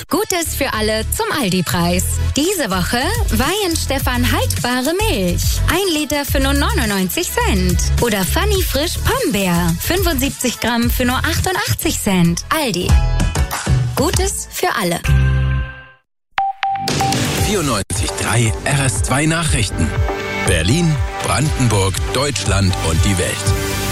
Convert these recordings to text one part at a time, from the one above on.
Gutes für alle zum Aldi-Preis. Diese Woche Weihenstephan haltbare Milch. 1 Liter für nur 99 Cent. Oder Funny Frisch Pombeer. 75 Gramm für nur 88 Cent. Aldi. Gutes für alle. 94.3 RS2 Nachrichten. Berlin, Brandenburg, Deutschland und die Welt.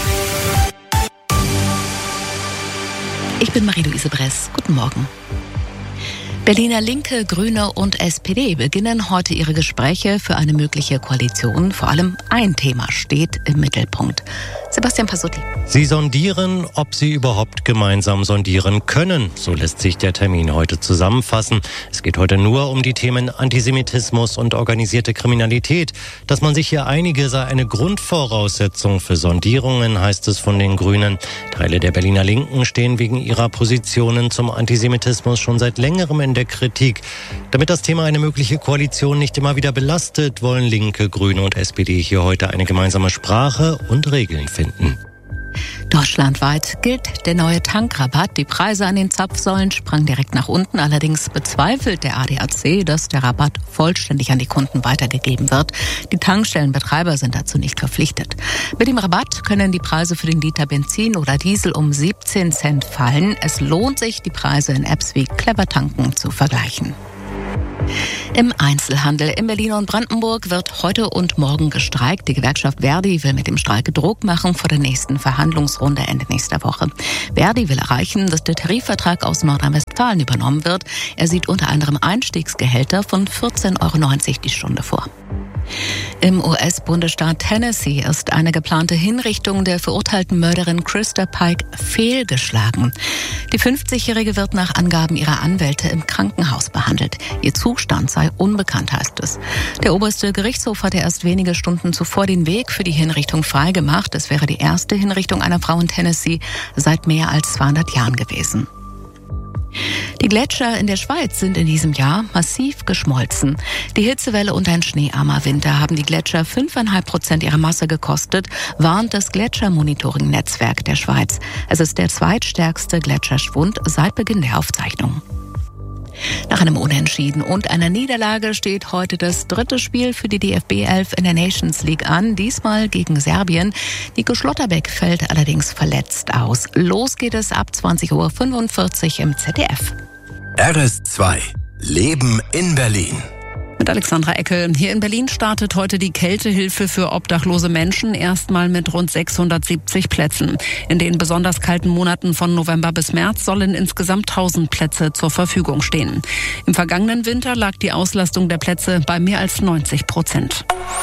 Ich bin Marie-Louise Bress. Guten Morgen. Berliner Linke, Grüne und SPD beginnen heute ihre Gespräche für eine mögliche Koalition. Vor allem ein Thema steht im Mittelpunkt. Sebastian Pasutti. Sie sondieren, ob sie überhaupt gemeinsam sondieren können. So lässt sich der Termin heute zusammenfassen. Es geht heute nur um die Themen Antisemitismus und organisierte Kriminalität. Dass man sich hier einige, sei eine Grundvoraussetzung für Sondierungen, heißt es von den Grünen. Teile der Berliner Linken stehen wegen ihrer Positionen zum Antisemitismus schon seit längerem in der Kritik. Damit das Thema eine mögliche Koalition nicht immer wieder belastet, wollen Linke, Grüne und SPD hier heute eine gemeinsame Sprache und Regeln finden. Deutschlandweit gilt der neue Tankrabatt. Die Preise an den Zapfsäulen sprangen direkt nach unten. Allerdings bezweifelt der ADAC, dass der Rabatt vollständig an die Kunden weitergegeben wird. Die Tankstellenbetreiber sind dazu nicht verpflichtet. Mit dem Rabatt können die Preise für den Liter Benzin oder Diesel um 17 Cent fallen. Es lohnt sich, die Preise in Apps wie Clever Tanken zu vergleichen. Im Einzelhandel in Berlin und Brandenburg wird heute und morgen gestreikt. Die Gewerkschaft Verdi will mit dem Streik Druck machen vor der nächsten Verhandlungsrunde Ende nächster Woche. Verdi will erreichen, dass der Tarifvertrag aus Nordrhein-Westfalen übernommen wird. Er sieht unter anderem Einstiegsgehälter von 14,90 € die Stunde vor. Im US-Bundesstaat Tennessee ist eine geplante Hinrichtung der verurteilten Mörderin Krista Pike fehlgeschlagen. Die 50-Jährige wird nach Angaben ihrer Anwälte im Krankenhaus behandelt. Ihr Zustand sei unbekannt, heißt es. Der oberste Gerichtshof hatte erst wenige Stunden zuvor den Weg für die Hinrichtung freigemacht. Es wäre die erste Hinrichtung einer Frau in Tennessee seit mehr als 200 Jahren gewesen. Die Gletscher in der Schweiz sind in diesem Jahr massiv geschmolzen. Die Hitzewelle und ein schneearmer Winter haben die Gletscher 5,5% ihrer Masse gekostet, warnt das Gletschermonitoring-Netzwerk der Schweiz. Es ist der zweitstärkste Gletscherschwund seit Beginn der Aufzeichnung. Nach einem Unentschieden und einer Niederlage steht heute das dritte Spiel für die DFB 11 in der Nations League an, diesmal gegen Serbien. Nico Schlotterbeck fällt allerdings verletzt aus. Los geht es ab 20:45 Uhr im ZDF. RS2 Leben in Berlin. Mit Alexandra Eckel. Hier in Berlin startet heute die Kältehilfe für obdachlose Menschen erstmal mit rund 670 Plätzen. In den besonders kalten Monaten von November bis März sollen insgesamt 1000 Plätze zur Verfügung stehen. Im vergangenen Winter lag die Auslastung der Plätze bei mehr als 90%.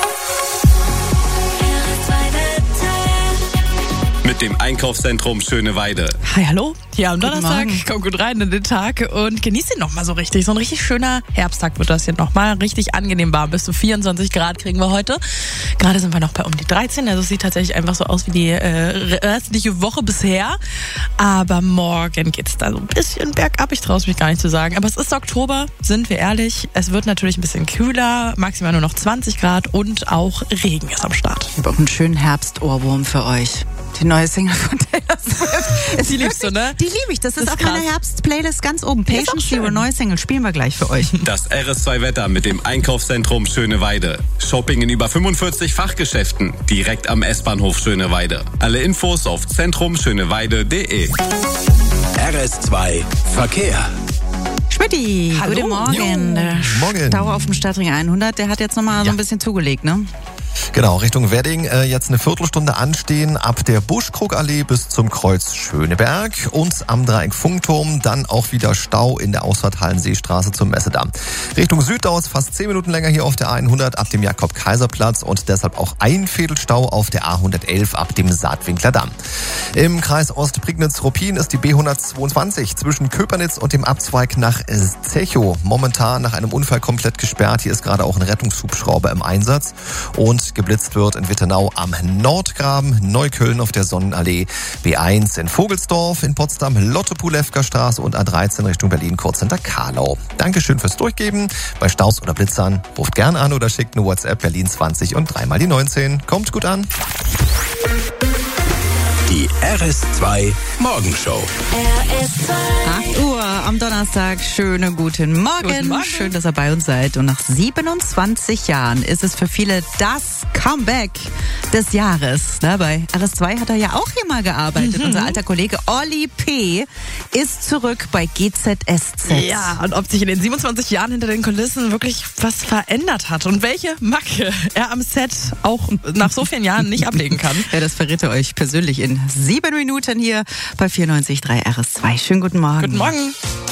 Mit dem Einkaufszentrum Schöneweide. Hi, hallo. Ja, am Donnerstag. Komm gut rein in den Tag und genieß ihn nochmal so richtig. So ein richtig schöner Herbsttag wird das hier nochmal. Richtig angenehm warm. Bis zu 24 Grad kriegen wir heute. Gerade sind wir noch bei um die 13. Also es sieht tatsächlich einfach so aus wie die restliche Woche bisher. Aber morgen geht's da so ein bisschen bergab. Ich traue es mich gar nicht zu sagen. Aber es ist Oktober, sind wir ehrlich. Es wird natürlich ein bisschen kühler. Maximal nur noch 20 Grad und auch Regen ist am Start. Ich habe auch einen schönen Herbstohrwurm für euch. Die neue Single von Taylor Swift. Die liebst du, ne? Die liebe ich. Das ist auf meiner Herbst-Playlist ganz oben. Patience, ihre neue Single. Spielen wir gleich für euch. Das RS2-Wetter mit dem Einkaufszentrum Schöneweide. Shopping in über 45 Fachgeschäften. Direkt am S-Bahnhof Schöneweide. Alle Infos auf zentrumschöneweide.de. RS2 Verkehr. Schmidti, Hallo. guten Morgen. Morgen. Stau auf dem Stadtring 100, der hat jetzt nochmal so ein bisschen zugelegt, ne? Genau, Richtung Wedding jetzt eine Viertelstunde anstehen, ab der Buschkrugallee bis zum Kreuz Schöneberg und am Dreieck Funkturm dann auch wieder Stau in der Ausfahrt Hallenseestraße zum Messedamm. Richtung Süd dauert es fast 10 Minuten länger hier auf der A100 ab dem Jakob-Kaiser-Platz und deshalb auch ein Viertelstau auf der A111 ab dem Saatwinkler Damm. Im Kreis Ostprignitz-Ruppin ist die B122 zwischen Köpernitz und dem Abzweig nach Zechow momentan nach einem Unfall komplett gesperrt. Hier ist gerade auch ein Rettungshubschrauber im Einsatz und geblitzt wird in Wittenau am Nordgraben, Neukölln auf der Sonnenallee, B1 in Vogelsdorf, in Potsdam Lotte-Pulewka Straße und A13 Richtung Berlin kurz hinter Karlau. Dankeschön fürs Durchgeben. Bei Staus oder Blitzern ruft gern an oder schickt eine WhatsApp Berlin 20 und 3 mal die 19. Kommt gut an. Die RS2 Morgenshow. RS2. 8 Uhr am Donnerstag. Schönen guten Morgen. Guten Morgen. Schön, dass ihr bei uns seid. Und nach 27 Jahren ist es für viele das Comeback des Jahres. Na, bei RS2 hat er ja auch hier mal gearbeitet. Unser alter Kollege Olli P. ist zurück bei GZSZ. Ja, und ob sich in den 27 Jahren hinter den Kulissen wirklich was verändert hat und welche Macke er am Set auch nach so vielen Jahren nicht ablegen kann. Ja, das verrät er euch persönlich in 7 Minuten hier bei 94.3 RS2. Schönen guten Morgen. Guten Morgen.